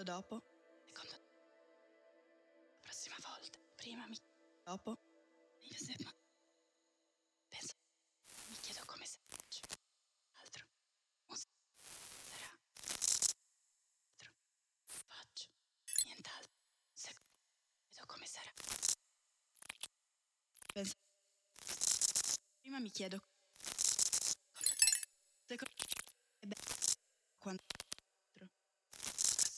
dopo, secondo la prossima volta, prima mi dopo, io se ma penso, mi chiedo come se altro non sarà altro faccio nient'altro se chiedo come sarà penso prima mi chiedo secondo